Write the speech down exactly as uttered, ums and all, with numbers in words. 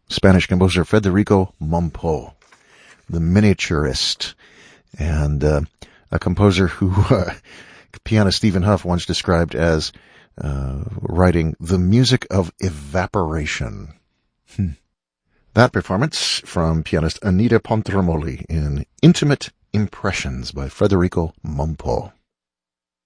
Spanish composer Federico Mompo, the miniaturist, and uh, a composer who uh, pianist Stephen Huff once described as uh, writing the music of evaporation. Hmm. That performance from pianist Anita Pontremoli in Intimate Impressions by Federico Mompo.